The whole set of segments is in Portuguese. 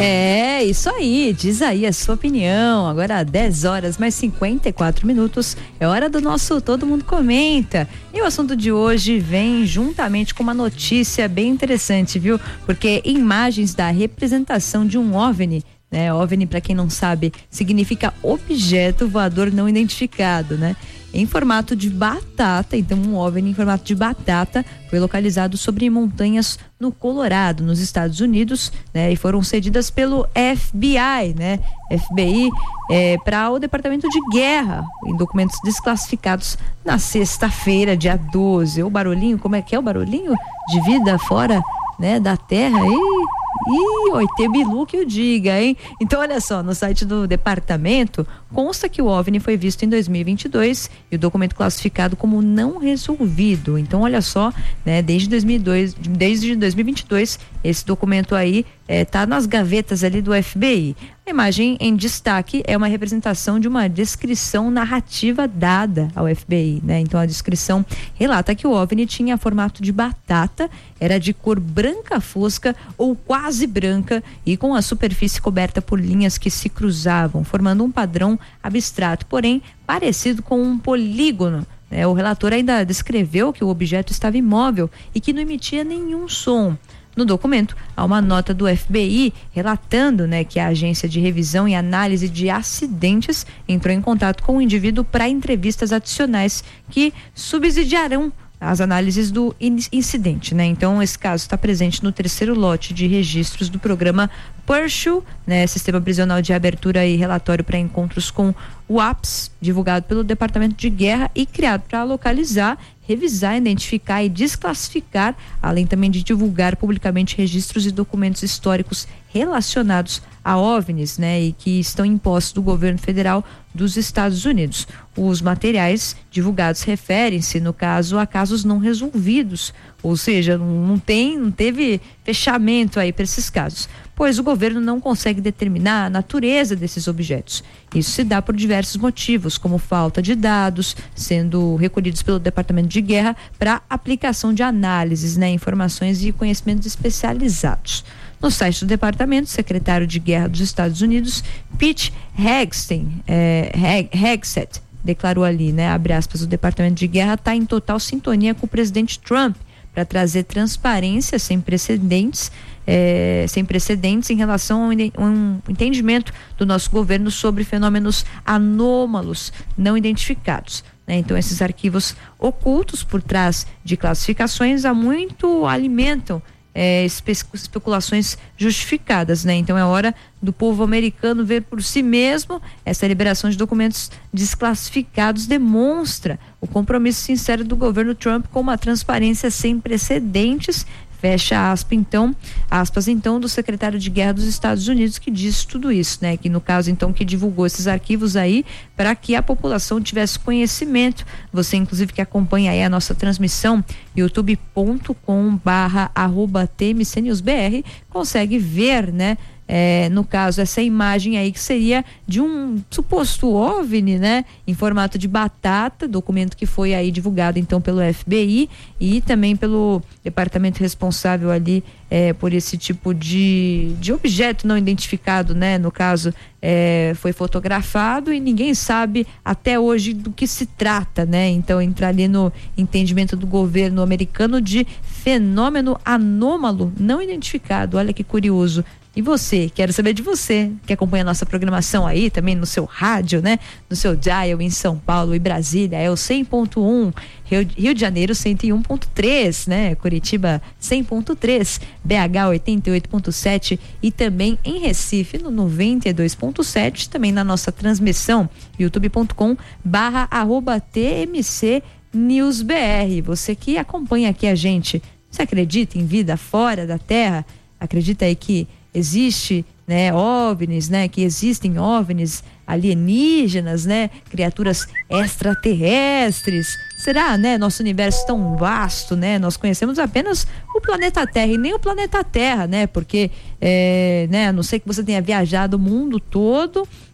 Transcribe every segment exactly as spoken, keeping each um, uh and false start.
É, isso aí, diz aí a sua opinião. Agora dez horas mais cinquenta e quatro minutos, é hora do nosso Todo Mundo Comenta. E o assunto de hoje vem juntamente com uma notícia bem interessante, viu? Porque imagens da representação de um OVNI, né? OVNI, para quem não sabe, significa objeto voador não identificado, né? Em formato de batata, então um OVNI em formato de batata foi localizado sobre montanhas no Colorado, nos Estados Unidos, né? E foram cedidas pelo F B I, né? F B I é, para o Departamento de Guerra, em documentos desclassificados na sexta-feira, dia doze. O barulhinho, como é que é o barulhinho? De vida fora, né? Da Terra. E Ih, oi, Tebilu que o diga, hein? Então, olha só, no site do departamento consta que o OVNI foi visto em dois mil e vinte e dois e o documento classificado como não resolvido. Então, olha só, né? Desde dois mil e dois, desde dois mil e vinte e dois, esse documento aí é, tá nas gavetas ali do F B I. A imagem em destaque é uma representação de uma descrição narrativa dada ao F B I, né? Então a descrição relata que o OVNI tinha formato de batata, era de cor branca fosca ou quase branca e com a superfície coberta por linhas que se cruzavam, formando um padrão abstrato, porém parecido com um polígono. É, o relator ainda descreveu que o objeto estava imóvel e que não emitia nenhum som. No documento, há uma nota do F B I relatando, né, que a Agência de Revisão e Análise de Acidentes entrou em contato com o indivíduo para entrevistas adicionais que subsidiarão as análises do incidente, né? Então, esse caso está presente no terceiro lote de registros do programa Pursuit, né? Sistema Prisional de Abertura e Relatório para Encontros com o A P S, divulgado pelo Departamento de Guerra e criado para localizar, revisar, identificar e desclassificar, além também de divulgar publicamente registros e documentos históricos relacionados a OVNIs, né, e que estão em posse do governo federal dos Estados Unidos. Os materiais divulgados referem-se, no caso, a casos não resolvidos, ou seja, não tem, não teve fechamento aí para esses casos, pois o governo não consegue determinar a natureza desses objetos. Isso se dá por diversos motivos, como falta de dados sendo recolhidos pelo Departamento de Guerra para aplicação de análises, né, informações e conhecimentos especializados. No site do departamento, o secretário de Guerra dos Estados Unidos, Pete Hegseth, é, Hegseth, declarou ali, né, abre aspas, o Departamento de Guerra está em total sintonia com o presidente Trump para trazer transparência sem precedentes, é, sem precedentes em relação a um entendimento do nosso governo sobre fenômenos anômalos não identificados. Né? Então, esses arquivos ocultos por trás de classificações há muito alimentam É, espe especulações justificadas, né? Então é hora do povo americano ver por si mesmo. Essa liberação de documentos desclassificados demonstra o compromisso sincero do governo Trump com uma transparência sem precedentes. Fecha aspas, então, aspas, então, do secretário de Guerra dos Estados Unidos, que diz tudo isso, né? Que no caso, então, que divulgou esses arquivos aí para que a população tivesse conhecimento. Você, inclusive, que acompanha aí a nossa transmissão, youtube ponto com barra arroba T M C News B R, consegue ver, né? É, no caso, essa imagem aí que seria de um suposto OVNI, né? Em formato de batata, documento que foi aí divulgado então pelo F B I e também pelo departamento responsável ali é, por esse tipo de, de objeto não identificado, né? No caso, é, foi fotografado e ninguém sabe até hoje do que se trata, né? Então, entrar ali no entendimento do governo americano de fenômeno anômalo não identificado. Olha que curioso. E você, quero saber de você, que acompanha a nossa programação aí, também no seu rádio, né? No seu dial em São Paulo e Brasília, é o cem ponto um, Rio, Rio de Janeiro cento e um ponto três, né? Curitiba cem ponto três, B H oitenta e oito ponto sete e também em Recife no noventa e dois ponto sete, também na nossa transmissão, youtube ponto com barra arroba T M C News B R. Você que acompanha aqui a gente, você acredita em vida fora da Terra? Acredita aí que existe, né, OVNIs, né, que existem OVNIs alienígenas, né, criaturas extraterrestres? Será, né, nosso universo tão vasto, né? Nós conhecemos apenas o planeta Terra e nem o planeta Terra, né? Porque, é, né, a não ser que você tenha viajado o mundo todo,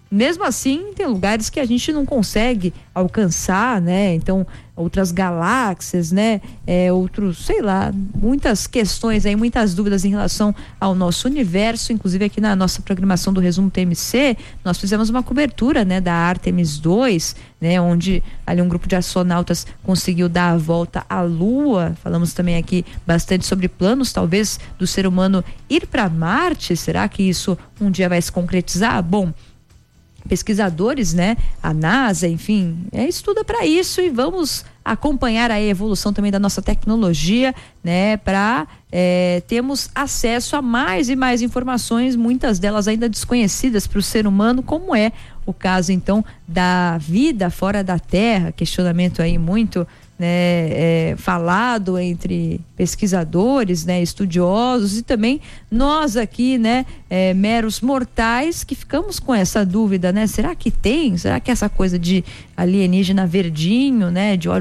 mesmo assim tem lugares que a gente não consegue alcançar, né? Então, outras galáxias, né? É, outros, sei lá, muitas questões aí, muitas dúvidas em relação ao nosso universo. Inclusive aqui na nossa programação do Resumo T M C, nós fizemos uma cobertura, né, da Artemis dois, né, onde ali um grupo de astronautas conseguiu dar a volta à Lua. Falamos também aqui bastante sobre planos, talvez, do ser humano ir para Marte. Será que isso um dia vai se concretizar? Bom, pesquisadores, né, a NASA, enfim, é, estuda para isso, e vamos acompanhar a evolução também da nossa tecnologia, né, para é, termos acesso a mais e mais informações, muitas delas ainda desconhecidas para o ser humano, como é o caso então da vida fora da Terra. Questionamento aí muito, né, é, falado entre pesquisadores, né, estudiosos, e também nós aqui, né, é, meros mortais, que ficamos com essa dúvida, né? Será que tem? Será que essa coisa de alienígena verdinho, né, de